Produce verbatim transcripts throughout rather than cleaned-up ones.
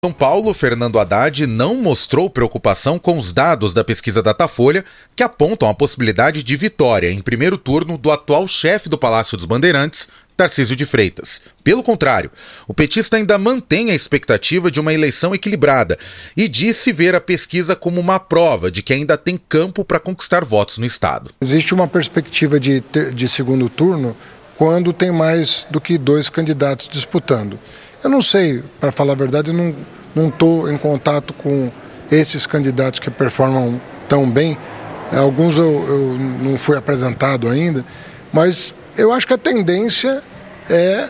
São Paulo, Fernando Haddad não mostrou preocupação com os dados da pesquisa Datafolha que apontam a possibilidade de vitória em primeiro turno do atual chefe do Palácio dos Bandeirantes, Tarcísio de Freitas. Pelo contrário, o petista ainda mantém a expectativa de uma eleição equilibrada e disse ver a pesquisa como uma prova de que ainda tem campo para conquistar votos no estado. Existe uma perspectiva de, de segundo turno quando tem mais do que dois candidatos disputando. Eu não sei, para falar a verdade, eu não estou em contato com esses candidatos que performam tão bem. Alguns eu, eu não fui apresentado ainda, mas eu acho que a tendência é,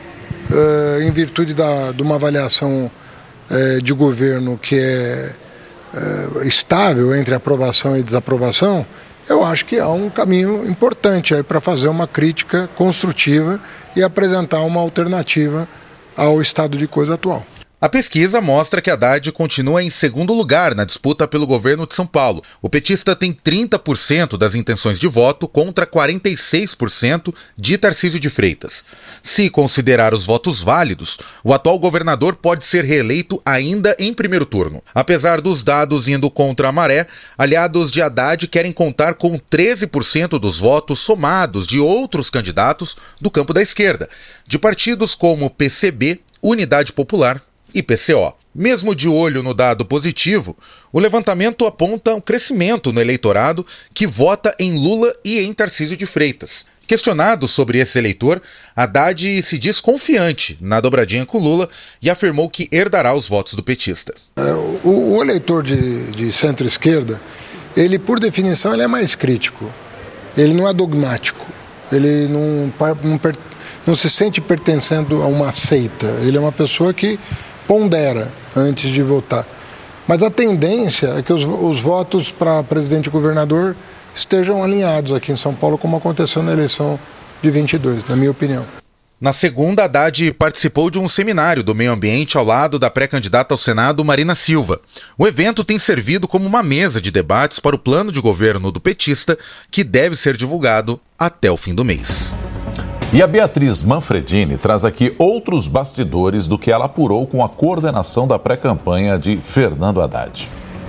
é em virtude da, de uma avaliação é, de governo que é, é estável entre aprovação e desaprovação, eu acho que há um caminho importante aí para fazer uma crítica construtiva e apresentar uma alternativa ao estado de coisa atual. A pesquisa mostra que Haddad continua em segundo lugar na disputa pelo governo de São Paulo. O petista tem trinta por cento das intenções de voto contra quarenta e seis por cento de Tarcísio de Freitas. Se considerar os votos válidos, o atual governador pode ser reeleito ainda em primeiro turno. Apesar dos dados indo contra a maré, aliados de Haddad querem contar com treze por cento dos votos somados de outros candidatos do campo da esquerda, de partidos como P C B, Unidade Popular e P C O. Mesmo de olho no dado positivo, o levantamento aponta um crescimento no eleitorado que vota em Lula e em Tarcísio de Freitas. Questionado sobre esse eleitor, Haddad se diz confiante na dobradinha com Lula e afirmou que herdará os votos do petista. É, o, o eleitor de, de centro-esquerda, ele por definição ele é mais crítico, ele não é dogmático, ele não, não, não se sente pertencendo a uma seita, ele é uma pessoa que pondera antes de votar. Mas a tendência é que os, os votos para presidente e governador estejam alinhados aqui em São Paulo, como aconteceu na eleição de vinte e dois, na minha opinião. Na segunda, Haddad participou de um seminário do meio ambiente ao lado da pré-candidata ao Senado, Marina Silva. O evento tem servido como uma mesa de debates para o plano de governo do petista, que deve ser divulgado até o fim do mês. E a Beatriz Manfredini traz aqui outros bastidores do que ela apurou com a coordenação da pré-campanha de Fernando Haddad.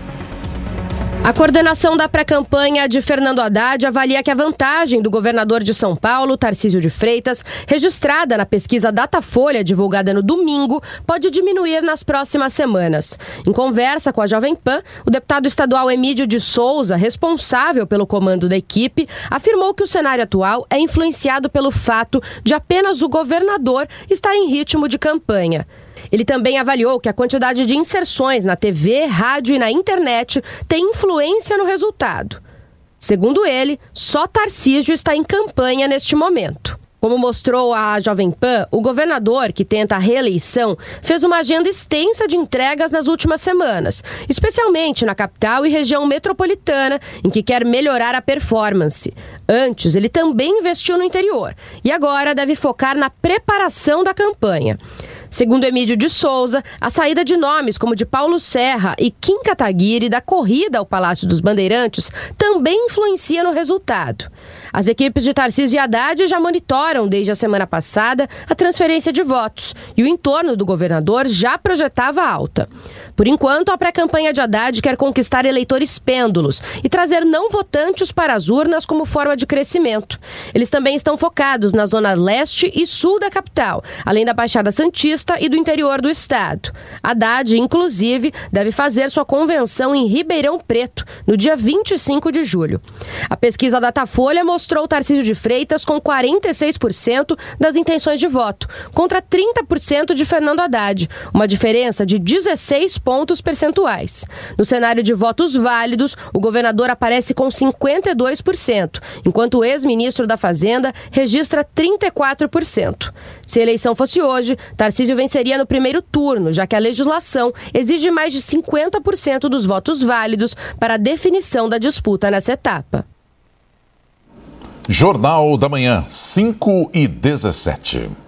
A coordenação da pré-campanha de Fernando Haddad avalia que a vantagem do governador de São Paulo, Tarcísio de Freitas, registrada na pesquisa Datafolha divulgada no domingo, pode diminuir nas próximas semanas. Em conversa com a Jovem Pan, o deputado estadual Emídio de Souza, responsável pelo comando da equipe, afirmou que o cenário atual é influenciado pelo fato de apenas o governador estar em ritmo de campanha. Ele também avaliou que a quantidade de inserções na T V, rádio e na internet tem influência no resultado. Segundo ele, só Tarcísio está em campanha neste momento. Como mostrou a Jovem Pan, o governador, que tenta a reeleição, fez uma agenda extensa de entregas nas últimas semanas, especialmente na capital e região metropolitana, em que quer melhorar a performance. Antes, ele também investiu no interior e agora deve focar na preparação da campanha. Segundo Emídio de Souza, a saída de nomes como de Paulo Serra e Kim Kataguiri da corrida ao Palácio dos Bandeirantes também influencia no resultado. As equipes de Tarcísio e Haddad já monitoram desde a semana passada a transferência de votos e o entorno do governador já projetava alta. Por enquanto, a pré-campanha de Haddad quer conquistar eleitores pêndulos e trazer não votantes para as urnas como forma de crescimento. Eles também estão focados na zona leste e sul da capital, além da Baixada Santista e do interior do estado. Haddad, inclusive, deve fazer sua convenção em Ribeirão Preto, no dia vinte e cinco de julho. A pesquisa Datafolha mostrou Tarcísio de Freitas com quarenta e seis por cento das intenções de voto, contra trinta por cento de Fernando Haddad, uma diferença de dezesseis pontos percentuais. No cenário de votos válidos, o governador aparece com cinquenta e dois por cento, enquanto o ex-ministro da Fazenda registra trinta e quatro por cento. Se a eleição fosse hoje, Tarcísio venceria no primeiro turno, já que a legislação exige mais de cinquenta por cento dos votos válidos para a definição da disputa nessa etapa. Jornal da Manhã, cinco e dezessete.